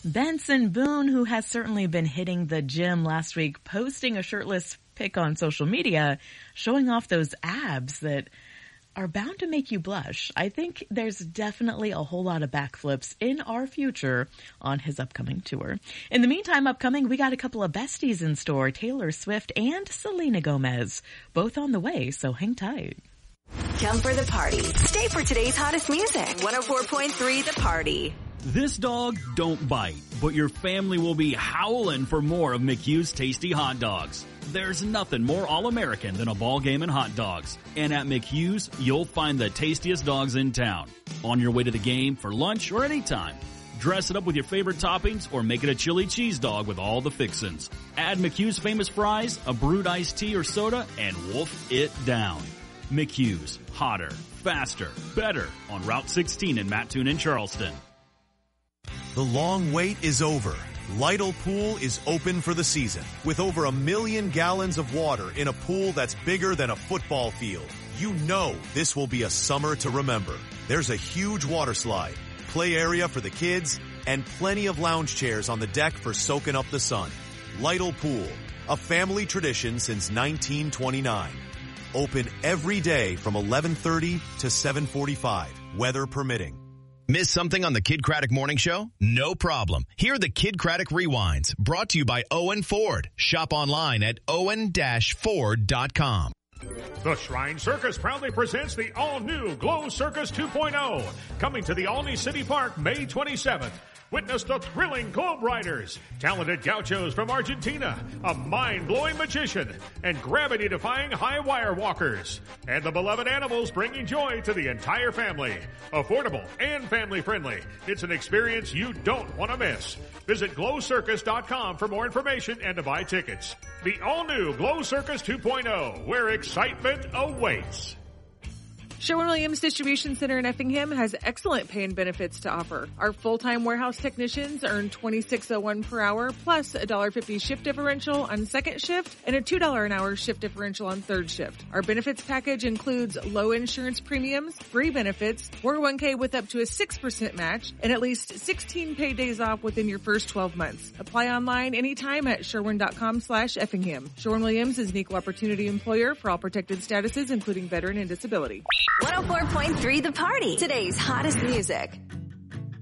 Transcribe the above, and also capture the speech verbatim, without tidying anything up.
Benson Boone, who has certainly been hitting the gym last week, posting a shirtless pic on social media, showing off those abs that are bound to make you blush. I think there's definitely a whole lot of backflips in our future on his upcoming tour. In the meantime, upcoming, we got a couple of besties in store, Taylor Swift and Selena Gomez, both on the way, so hang tight. Come for the party. Stay for today's hottest music. one oh four point three The Party. This dog don't bite, but your family will be howling for more of McHugh's tasty hot dogs. There's nothing more all-American than a ball game and hot dogs. And at McHugh's, you'll find the tastiest dogs in town. On your way to the game, for lunch, or anytime. Dress it up with your favorite toppings or make it a chili cheese dog with all the fixins'. Add McHugh's famous fries, a brewed iced tea or soda, and wolf it down. McHugh's. Hotter, faster, better on Route sixteen in Mattoon and Charleston. The long wait is over. Lytle Pool is open for the season with over a million gallons of water in a pool that's bigger than a football field. You know this will be a summer to remember. There's a huge water slide, play area for the kids, and plenty of lounge chairs on the deck for soaking up the sun. Lytle Pool, a family tradition since nineteen twenty-nine. Open every day from eleven thirty to seven forty-five, weather permitting. Miss something on the Kid Craddock Morning Show? No problem. Here are the Kid Craddock Rewinds, brought to you by Owen Ford. Shop online at owen dash ford dot com. The Shrine Circus proudly presents the all-new Glow Circus two point oh, coming to the Alney City Park May twenty-seventh. Witness the thrilling Globe Riders, talented gauchos from Argentina, a mind-blowing magician, and gravity-defying high-wire walkers. And the beloved animals bringing joy to the entire family. Affordable and family-friendly. It's an experience you don't want to miss. Visit glow circus dot com for more information and to buy tickets. The all-new Glow Circus two point oh, where excitement awaits. Sherwin-Williams Distribution Center in Effingham has excellent pay and benefits to offer. Our full-time warehouse technicians earn twenty-six oh one per hour plus a one dollar fifty shift differential on second shift and a two dollars an hour shift differential on third shift. Our benefits package includes low insurance premiums, free benefits, four oh one k with up to a six percent match, and at least sixteen paid days off within your first twelve months. Apply online anytime at sherwin dot com slash Effingham. Sherwin-Williams is an equal opportunity employer for all protected statuses, including veteran and disability. one oh four point three The Party. Today's hottest music.